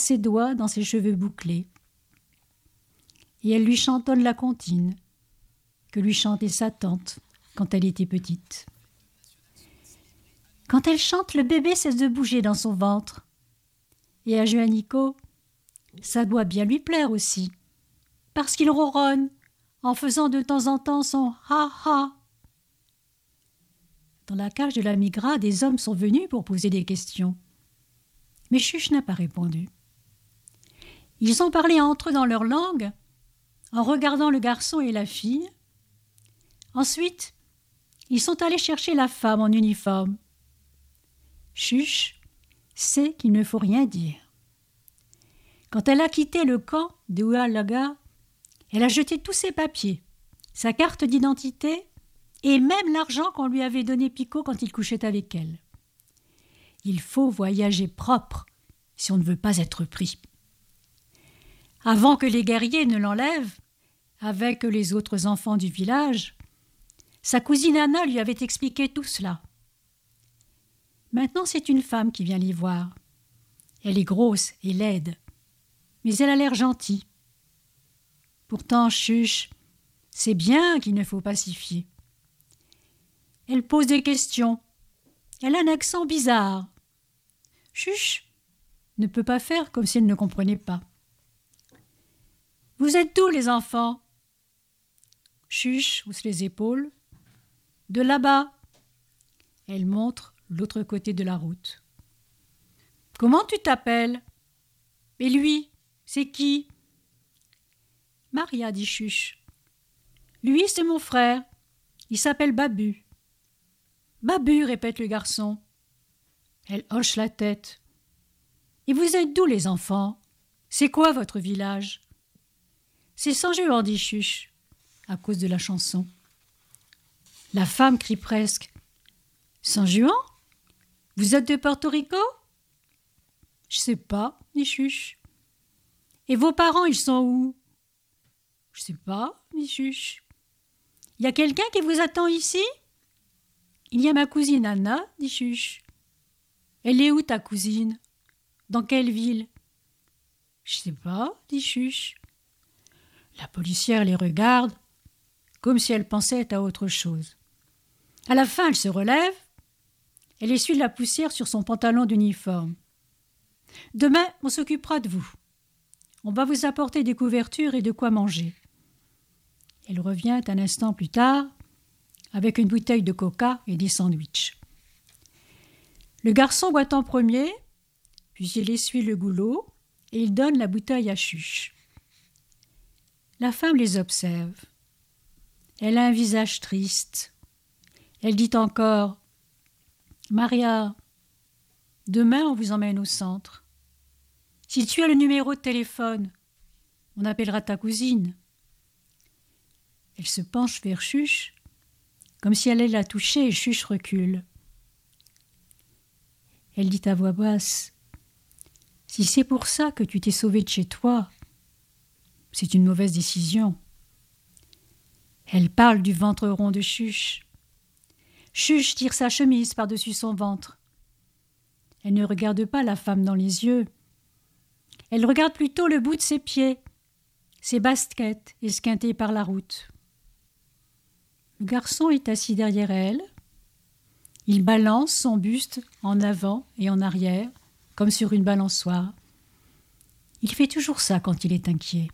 ses doigts dans ses cheveux bouclés. Et elle lui chantonne la comptine que lui chantait sa tante quand elle était petite. Quand elle chante, le bébé cesse de bouger dans son ventre. Et à Juanico, ça doit bien lui plaire aussi, parce qu'il ronronne en faisant de temps en temps son « ha-ha ». Dans la cage de la migra, des hommes sont venus pour poser des questions. Mais Chuch n'a pas répondu. Ils ont parlé entre eux dans leur langue, en regardant le garçon et la fille. Ensuite, ils sont allés chercher la femme en uniforme. Chuch sait qu'il ne faut rien dire. Quand elle a quitté le camp de Huallaga, elle a jeté tous ses papiers, sa carte d'identité et même l'argent qu'on lui avait donné Pico quand il couchait avec elle. Il faut voyager propre si on ne veut pas être pris. Avant que les guerriers ne l'enlèvent, avec les autres enfants du village, sa cousine Anna lui avait expliqué tout cela. Maintenant, c'est une femme qui vient l'y voir. Elle est grosse et laide, mais elle a l'air gentille. Pourtant, Chuch, c'est bien qu'il ne faut pas s'y fier. Elle pose des questions. Elle a un accent bizarre. Chuch ne peut pas faire comme si elle ne comprenait pas. « Vous êtes d'où, les enfants ?» Chuch hausse les épaules. « De là-bas. » Elle montre l'autre côté de la route. « Comment tu t'appelles ?»« Et lui, c'est qui ?» ?»« Maria, dit Chuch. Lui, c'est mon frère. Il s'appelle Babu. »« Babu, répète le garçon. Elle hoche la tête. « Et vous êtes d'où, les enfants ? C'est quoi votre village ?»« C'est San-Juan, dit Chuch, à cause de la chanson. » La femme crie presque. « San-Juan ? Vous êtes de Porto Rico ?»« Je sais pas, dit Chuch. »« Et vos parents, ils sont où ?»« Je sais pas, dit Chuch. »« Il y a quelqu'un qui vous attend ici ?»« Il y a ma cousine Anna, dit Chuch. »« Elle est où ta cousine ? Dans quelle ville ?»« Je sais pas, dit Chuch. » La policière les regarde, comme si elle pensait à autre chose. À la fin, elle se relève. Elle essuie de la poussière sur son pantalon d'uniforme. « Demain, on s'occupera de vous. On va vous apporter des couvertures et de quoi manger. » Elle revient un instant plus tard avec une bouteille de coca et des sandwichs. Le garçon boit en premier, puis il essuie le goulot et il donne la bouteille à Chuch. La femme les observe. Elle a un visage triste. Elle dit encore « Maria, demain on vous emmène au centre. Si tu as le numéro de téléphone, on appellera ta cousine. » Elle se penche vers Chuch, comme si elle allait la toucher, et Chuch recule. Elle dit à voix basse « Si c'est pour ça que tu t'es sauvé de chez toi, c'est une mauvaise décision. » Elle parle du ventre rond de Chuch. Chuch tire sa chemise par-dessus son ventre. Elle ne regarde pas la femme dans les yeux. Elle regarde plutôt le bout de ses pieds, ses baskets esquintées par la route. Le garçon est assis derrière elle. Il balance son buste en avant et en arrière, comme sur une balançoire. Il fait toujours ça quand il est inquiet.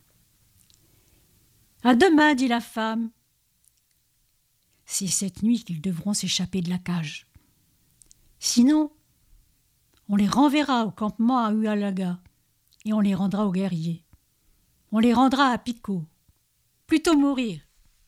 « À demain, dit la femme. » C'est cette nuit qu'ils devront s'échapper de la cage. Sinon, on les renverra au campement à Huallaga et on les rendra aux guerriers. On les rendra à Pico. Plutôt mourir.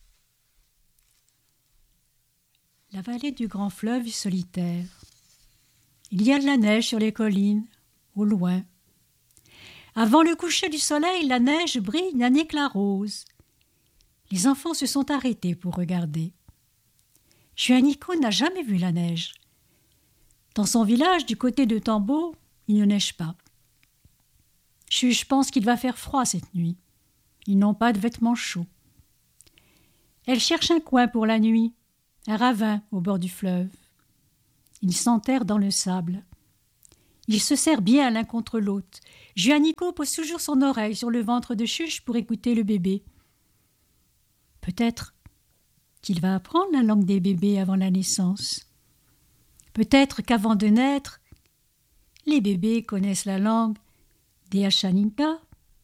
La vallée du grand fleuve est solitaire. Il y a de la neige sur les collines, au loin. Avant le coucher du soleil, la neige brille d'un éclat rose. Les enfants se sont arrêtés pour regarder. Juanico n'a jamais vu la neige. Dans son village, du côté de Tambo, il ne neige pas. Je pense qu'il va faire froid cette nuit. Ils n'ont pas de vêtements chauds. Elle cherche un coin pour la nuit, un ravin au bord du fleuve. Ils s'enterrent dans le sable. Ils se serrent bien l'un contre l'autre. Juanico pose toujours son oreille sur le ventre de Chuche pour écouter le bébé. Peut-être qu'il va apprendre la langue des bébés avant la naissance. Peut-être qu'avant de naître, les bébés connaissent la langue des Ashaninka.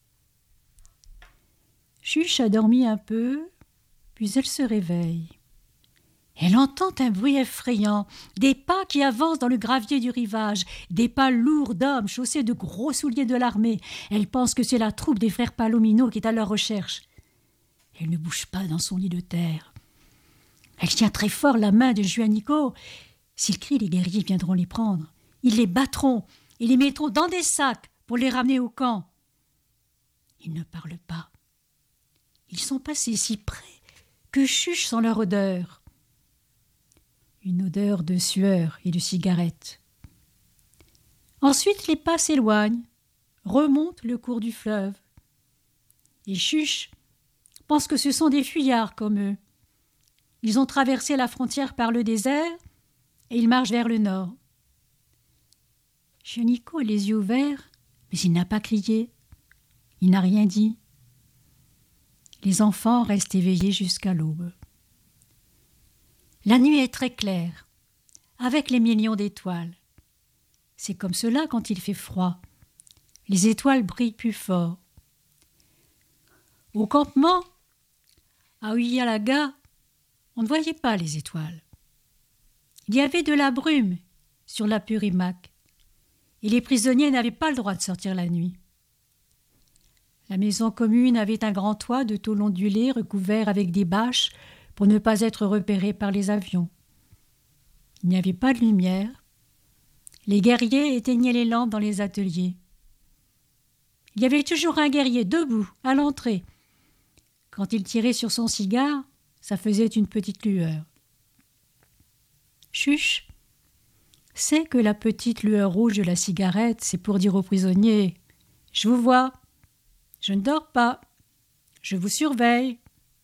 Chuche a dormi un peu, puis elle se réveille. Elle entend un bruit effrayant, des pas qui avancent dans le gravier du rivage, des pas lourds d'hommes chaussés de gros souliers de l'armée. Elle pense que c'est la troupe des frères Palomino qui est à leur recherche. Elle ne bouge pas dans son lit de terre. Elle tient très fort la main de Juanico. S'ils crient, les guerriers viendront les prendre. Ils les battront et les mettront dans des sacs pour les ramener au camp. Ils ne parlent pas. Ils sont passés si près que Chuche sent leur odeur. Une odeur de sueur et de cigarette. Ensuite, les pas s'éloignent, remontent le cours du fleuve. Et Chuche pense que ce sont des fuyards comme eux. Ils ont traversé la frontière par le désert et ils marchent vers le nord. Juanico a les yeux ouverts, mais il n'a pas crié. Il n'a rien dit. Les enfants restent éveillés jusqu'à l'aube. La nuit est très claire, avec les millions d'étoiles. C'est comme cela quand il fait froid. Les étoiles brillent plus fort. Au campement, à Uyalaga, on ne voyait pas les étoiles. Il y avait de la brume sur la Purimac, et les prisonniers n'avaient pas le droit de sortir la nuit. La maison commune avait un grand toit de tôle ondulée recouvert avec des bâches pour ne pas être repérés par les avions. Il n'y avait pas de lumière. Les guerriers éteignaient les lampes dans les ateliers. Il y avait toujours un guerrier debout à l'entrée. Quand il tirait sur son cigare, ça faisait une petite lueur. Chuche sait que la petite lueur rouge de la cigarette, c'est pour dire aux prisonniers « Je vous vois, je ne dors pas, je vous surveille ».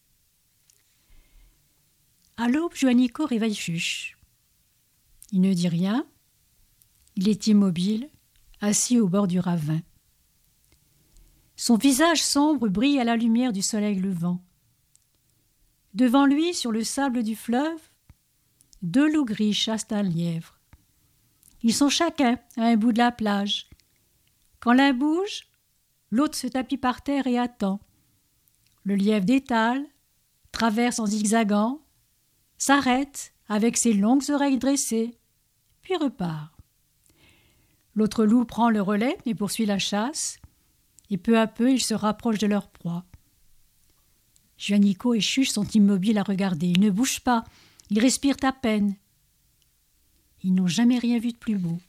À l'aube, Juanico réveille Chuche. Il ne dit rien. Il est immobile, assis au bord du ravin. Son visage sombre brille à la lumière du soleil levant. Devant lui, sur le sable du fleuve, 2 loups gris chassent un lièvre. Ils sont chacun à un bout de la plage. Quand l'un bouge, l'autre se tapit par terre et attend. Le lièvre détale, traverse en zigzagant, s'arrête avec ses longues oreilles dressées, puis repart. L'autre loup prend le relais et poursuit la chasse, et peu à peu ils se rapprochent de leur proie. Juanico et Chuche sont immobiles à regarder. Ils ne bougent pas, ils respirent à peine. Ils n'ont jamais rien vu de plus beau.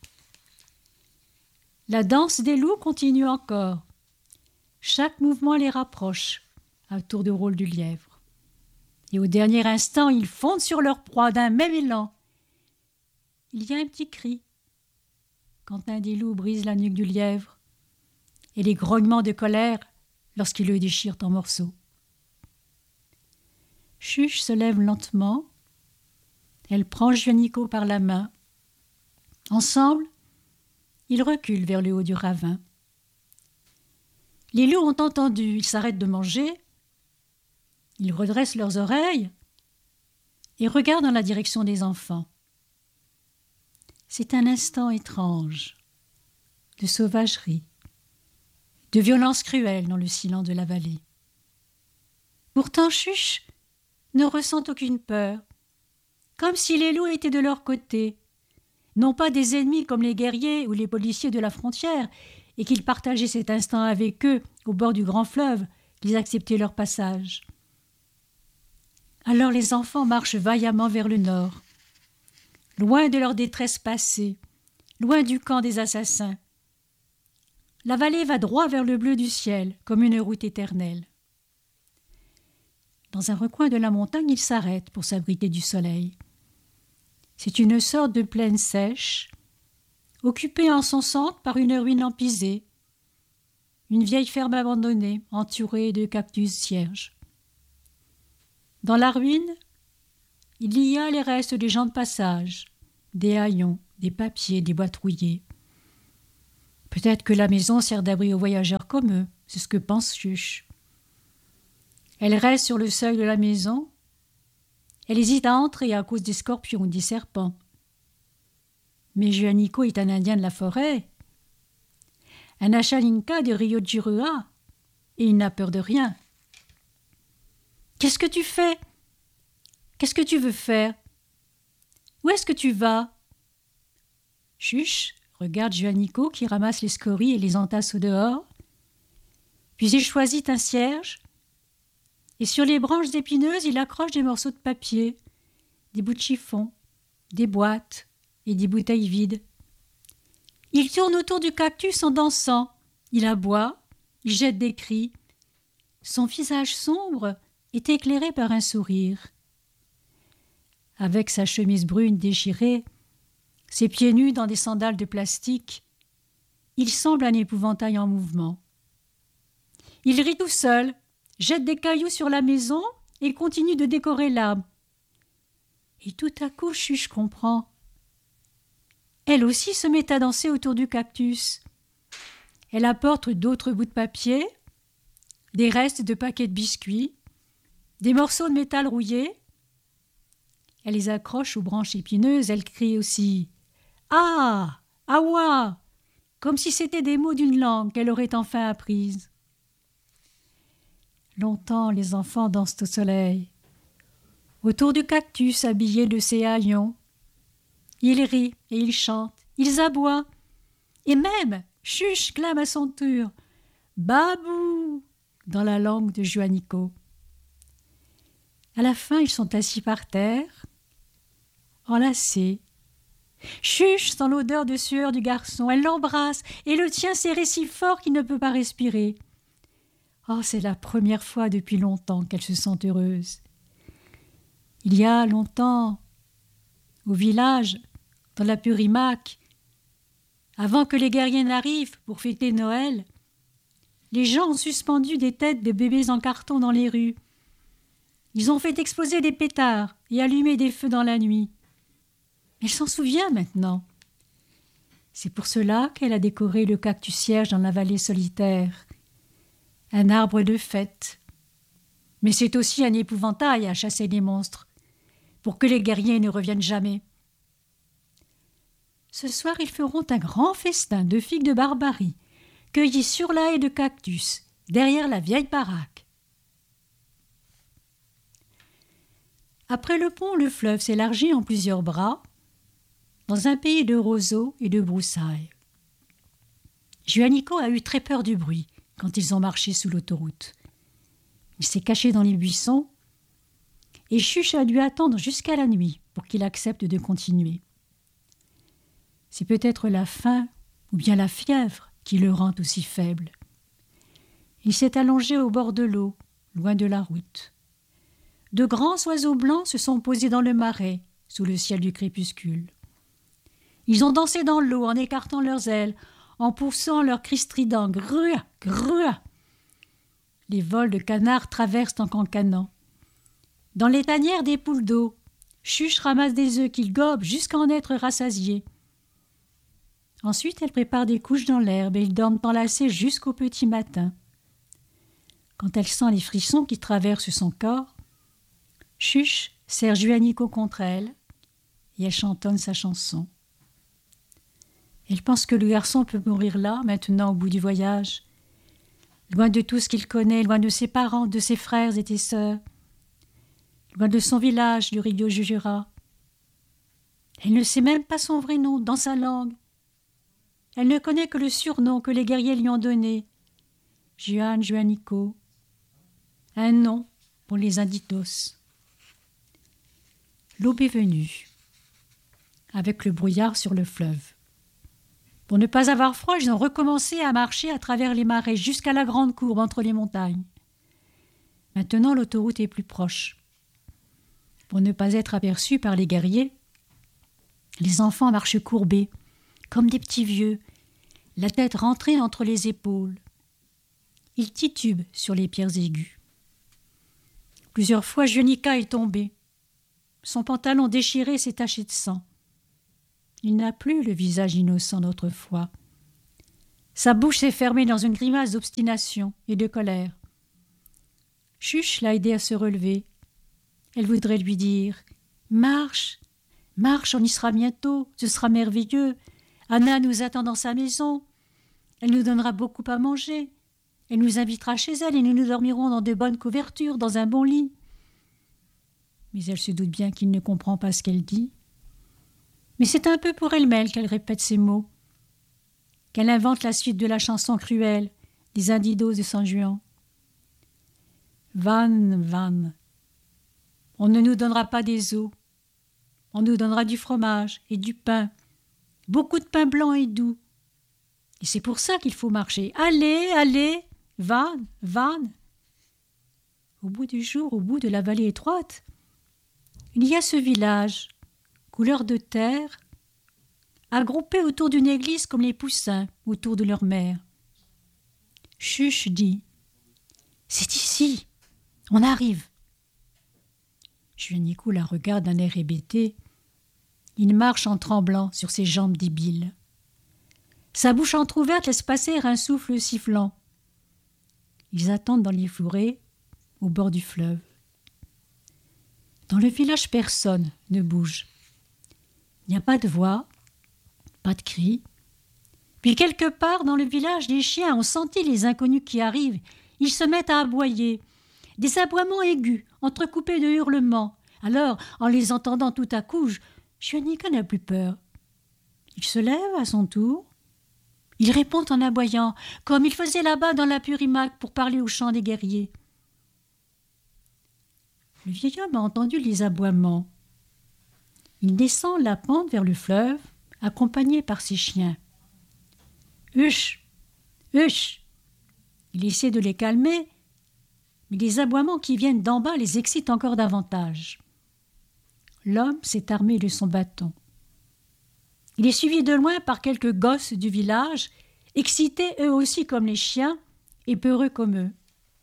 La danse des loups continue encore. Chaque mouvement les rapproche, à tour de rôle du lièvre. Et au dernier instant, ils fondent sur leur proie d'un même élan. Il y a un petit cri quand un des loups brise la nuque du lièvre et les grognements de colère lorsqu'ils le déchirent en morceaux. Chuche se lève lentement. Elle prend Juanico par la main. Ensemble, ils reculent vers le haut du ravin. Les loups ont entendu, ils s'arrêtent de manger. Ils redressent leurs oreilles et regardent dans la direction des enfants. C'est un instant étrange, de sauvagerie, de violence cruelle dans le silence de la vallée. Pourtant, Chuche ne ressent aucune peur, comme si les loups étaient de leur côté, non pas des ennemis comme les guerriers ou les policiers de la frontière, et qu'ils partageaient cet instant avec eux au bord du grand fleuve, qu'ils acceptaient leur passage. Alors les enfants marchent vaillamment vers le nord, loin de leur détresse passée, loin du camp des assassins. La vallée va droit vers le bleu du ciel, comme une route éternelle. Dans un recoin de la montagne, ils s'arrêtent pour s'abriter du soleil. C'est une sorte de plaine sèche, occupée en son centre par une ruine empisée, une vieille ferme abandonnée, entourée de cactus cierges. Dans la ruine, il y a les restes des gens de passage, des haillons, des papiers, des boîtes rouillées. Peut-être que la maison sert d'abri aux voyageurs comme eux, c'est ce que pense Chuche. Elle reste sur le seuil de la maison. Elle hésite à entrer à cause des scorpions ou des serpents. Mais Juanico est un Indien de la forêt, un Achalinka de Rio de Jurua, et il n'a peur de rien. « Qu'est-ce que tu fais ? Qu'est-ce que tu veux faire ? Où est-ce que tu vas ?» Chuche regarde Juanico qui ramasse les scories et les entasse au dehors. Puis il choisit un cierge, et sur les branches épineuses, il accroche des morceaux de papier, des bouts de chiffon, des boîtes et des bouteilles vides. Il tourne autour du cactus en dansant. Il aboie, il jette des cris. Son visage sombre est éclairé par un sourire. Avec sa chemise brune déchirée, ses pieds nus dans des sandales de plastique, il semble un épouvantail en mouvement. Il rit tout seul, jette des cailloux sur la maison et continue de décorer l'arbre. Et tout à coup, Chuche comprend. Elle aussi se met à danser autour du cactus. Elle apporte d'autres bouts de papier, des restes de paquets de biscuits, des morceaux de métal rouillé. Elle les accroche aux branches épineuses, elle crie aussi « Ah ! Awa !» comme si c'étaient des mots d'une langue qu'elle aurait enfin apprises. Longtemps, les enfants dansent au soleil, autour du cactus habillé de ses haillons. Ils rient et ils chantent, ils aboient, et même Chuche clame à son tour « Babou !» dans la langue de Juanico. À la fin, ils sont assis par terre, enlacés. Chuche sent l'odeur de sueur du garçon, elle l'embrasse et le tient serré si fort qu'il ne peut pas respirer. Oh, c'est la première fois depuis longtemps qu'elle se sent heureuse. Il y a longtemps, au village, dans la Purimac, avant que les guerriers n'arrivent pour fêter Noël, les gens ont suspendu des têtes de bébés en carton dans les rues. Ils ont fait exploser des pétards et allumé des feux dans la nuit. Elle s'en souvient maintenant. C'est pour cela qu'elle a décoré le cactus cierge dans la vallée solitaire. Un arbre de fête. Mais c'est aussi un épouvantail à chasser les monstres, pour que les guerriers ne reviennent jamais. Ce soir, ils feront un grand festin de figues de Barbarie, cueillies sur la haie de cactus, derrière la vieille baraque. Après le pont, le fleuve s'élargit en plusieurs bras, dans un pays de roseaux et de broussailles. Juanico a eu très peur du bruit quand ils ont marché sous l'autoroute. Il s'est caché dans les buissons et Chuche a dû attendre jusqu'à la nuit pour qu'il accepte de continuer. C'est peut-être la faim ou bien la fièvre qui le rend aussi faible. Il s'est allongé au bord de l'eau, loin de la route. De grands oiseaux blancs se sont posés dans le marais, sous le ciel du crépuscule. Ils ont dansé dans l'eau en écartant leurs ailes, en poussant leurs cris stridents. Grua, grua. Les vols de canards traversent en cancanant. Dans les tanières des poules d'eau, Chuche ramasse des œufs qu'il gobe jusqu'à en être rassasié. Ensuite, elle prépare des couches dans l'herbe et ils dorment enlacés jusqu'au petit matin. Quand elle sent les frissons qui traversent son corps, Chuche serre Juanico contre elle et elle chantonne sa chanson. Elle pense que le garçon peut mourir là, maintenant, au bout du voyage, loin de tout ce qu'il connaît, loin de ses parents, de ses frères et ses sœurs, loin de son village du Rio Jujura. Elle ne sait même pas son vrai nom dans sa langue. Elle ne connaît que le surnom que les guerriers lui ont donné, Juanico, un nom pour les Inditos. L'aube est venue, avec le brouillard sur le fleuve. Pour ne pas avoir froid, ils ont recommencé à marcher à travers les marais jusqu'à la grande courbe entre les montagnes. Maintenant, l'autoroute est plus proche. Pour ne pas être aperçus par les guerriers, les enfants marchent courbés, comme des petits vieux, la tête rentrée entre les épaules. Ils titubent sur les pierres aiguës. Plusieurs fois, Juanica est tombé. Son pantalon déchiré s'est taché de sang. Il n'a plus le visage innocent d'autrefois. Sa bouche s'est fermée dans une grimace d'obstination et de colère. Chuch l'a aidé à se relever. Elle voudrait lui dire « Marche, marche, on y sera bientôt, ce sera merveilleux. Anna nous attend dans sa maison. Elle nous donnera beaucoup à manger. Elle nous invitera chez elle et nous dormirons dans de bonnes couvertures, dans un bon lit. » Mais elle se doute bien qu'il ne comprend pas ce qu'elle dit. Mais c'est un peu pour elle-même qu'elle répète ces mots, qu'elle invente la suite de la chanson cruelle des Indidos de San Juan. Van, van, on ne nous donnera pas des os, on nous donnera du fromage et du pain, beaucoup de pain blanc et doux. Et c'est pour ça qu'il faut marcher. Allez, allez, van, van. Au bout du jour, au bout de la vallée étroite, il y a ce village, couleur de terre, agroupé autour d'une église comme les poussins autour de leur mère. Chuch dit « C'est ici, on arrive !» Juanico la regarde d'un air hébété. Il marche en tremblant sur ses jambes débiles. Sa bouche entr'ouverte laisse passer un souffle sifflant. Ils attendent dans les fourrés, au bord du fleuve. Dans le village, personne ne bouge. Il n'y a pas de voix, pas de cris. Puis quelque part dans le village, les chiens ont senti les inconnus qui arrivent. Ils se mettent à aboyer. Des aboiements aigus, entrecoupés de hurlements. Alors, en les entendant tout à coup, Juanico n'a plus peur. Il se lève à son tour. Il répond en aboyant, comme il faisait là-bas dans la Purimac pour parler au chant des guerriers. Le vieil homme a entendu les aboiements. Il descend la pente vers le fleuve, accompagné par ses chiens. Huch, huch. Il essaie de les calmer, mais les aboiements qui viennent d'en bas les excitent encore davantage. L'homme s'est armé de son bâton. Il est suivi de loin par quelques gosses du village, excités eux aussi comme les chiens et peureux comme eux.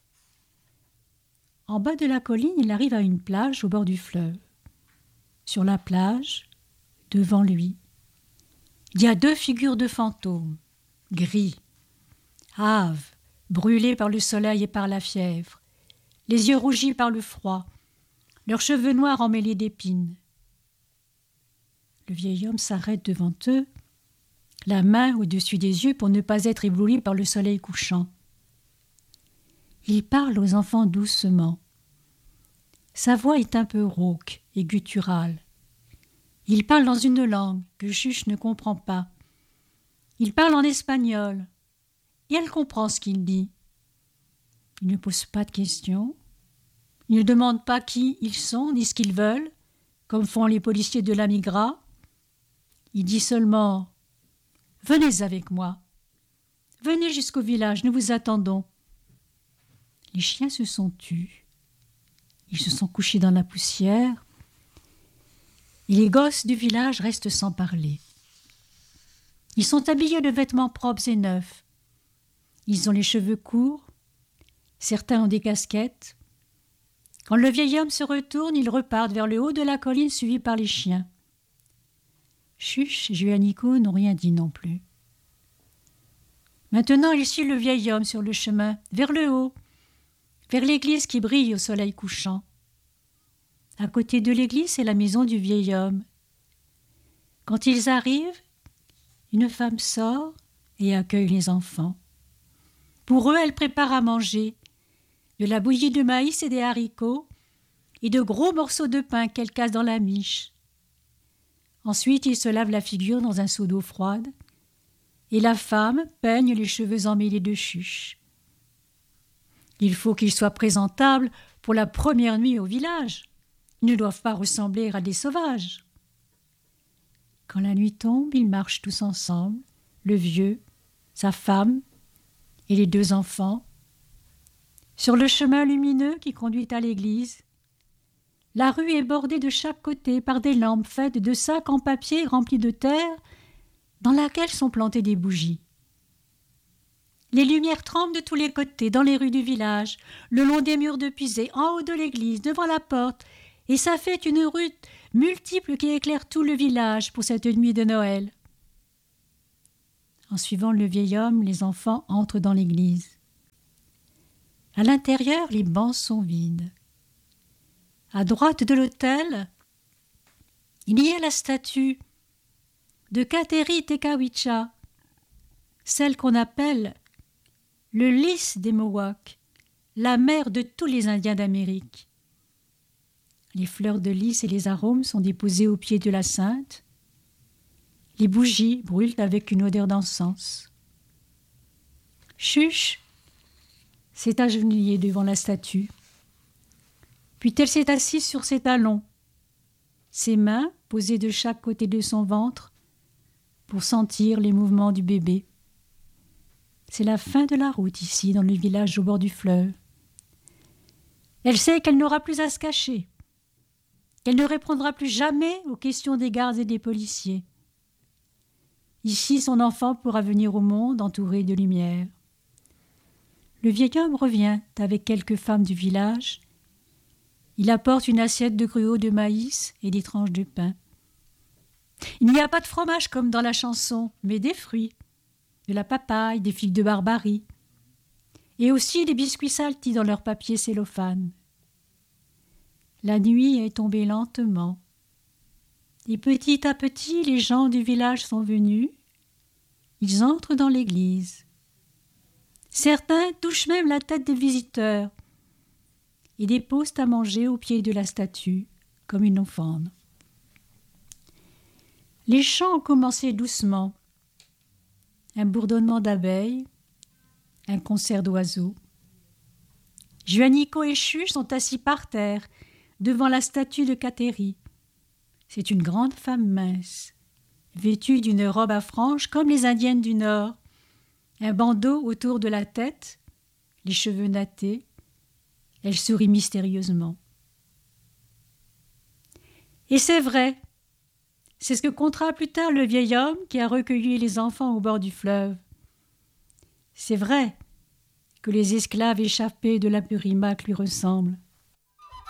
En bas de la colline, il arrive à une plage au bord du fleuve. Sur la plage, devant lui, il y a 2 figures de fantômes, gris, hâves, brûlés par le soleil et par la fièvre, les yeux rougis par le froid, leurs cheveux noirs emmêlés d'épines. Le vieil homme s'arrête devant eux, la main au-dessus des yeux pour ne pas être ébloui par le soleil couchant. Il parle aux enfants doucement. Sa voix est un peu rauque et gutturale. Il parle dans une langue que Chuch ne comprend pas. Il parle en espagnol, et elle comprend ce qu'il dit. Il ne pose pas de questions. Il ne demande pas qui ils sont ni ce qu'ils veulent, comme font les policiers de la Migra. Il dit seulement « Venez avec moi. Venez jusqu'au village, nous vous attendons. » Les chiens se sont tus. Ils se sont couchés dans la poussière. Et les gosses du village restent sans parler. Ils sont habillés de vêtements propres et neufs. Ils ont les cheveux courts. Certains ont des casquettes. Quand le vieil homme se retourne, ils repartent vers le haut de la colline suivis par les chiens. Chuch et Juanico n'ont rien dit non plus. Maintenant, ils suivent le vieil homme sur le chemin, vers le haut, vers l'église qui brille au soleil couchant. À côté de l'église, c'est la maison du vieil homme. Quand ils arrivent, une femme sort et accueille les enfants. Pour eux, elle prépare à manger de la bouillie de maïs et des haricots et de gros morceaux de pain qu'elle casse dans la miche. Ensuite, ils se lavent la figure dans un seau d'eau froide et la femme peigne les cheveux emmêlés de Chuch. Il faut qu'ils soient présentables pour la première nuit au village. Ils ne doivent pas ressembler à des sauvages. Quand la nuit tombe, ils marchent tous ensemble, le vieux, sa femme et les 2 enfants, sur le chemin lumineux qui conduit à l'église. La rue est bordée de chaque côté par des lampes faites de sacs en papier remplis de terre, dans laquelle sont plantées des bougies. Les lumières tremblent de tous les côtés, dans les rues du village, le long des murs de pisé, en haut de l'église, devant la porte, et ça fait une rue multiple qui éclaire tout le village pour cette nuit de Noël. En suivant le vieil homme, les enfants entrent dans l'église. À l'intérieur, les bancs sont vides. À droite de l'autel, il y a la statue de Kateri Tekakwitcha, celle qu'on appelle le lys des Mohawks, la mère de tous les Indiens d'Amérique. Les fleurs de lys et les arômes sont déposés au pied de la sainte. Les bougies brûlent avec une odeur d'encens. Chuch s'est agenouillée devant la statue. Puis elle s'est assise sur ses talons, ses mains posées de chaque côté de son ventre pour sentir les mouvements du bébé. C'est la fin de la route ici, dans le village au bord du fleuve. Elle sait qu'elle n'aura plus à se cacher, qu'elle ne répondra plus jamais aux questions des gardes et des policiers. Ici, son enfant pourra venir au monde entouré de lumière. Le vieil homme revient avec quelques femmes du village. Il apporte une assiette de gruau de maïs et des tranches de pain. Il n'y a pas de fromage comme dans la chanson, mais des fruits, de la papaye, des figues de Barbarie, et aussi des biscuits saltis dans leur papier cellophane. La nuit est tombée lentement, et petit à petit les gens du village sont venus. Ils entrent dans l'église. Certains touchent même la tête des visiteurs et déposent à manger au pied de la statue, comme une offrande. Les chants ont commencé doucement. Un bourdonnement d'abeilles, un concert d'oiseaux. Juanico et Chuch sont assis par terre, devant la statue de Kateri. C'est une grande femme mince, vêtue d'une robe à franges comme les Indiennes du Nord, un bandeau autour de la tête, les cheveux nattés. Elle sourit mystérieusement. Et c'est vrai, c'est ce que contera plus tard le vieil homme qui a recueilli les enfants au bord du fleuve. C'est vrai que les esclaves échappés de l'Apurimac lui ressemblent.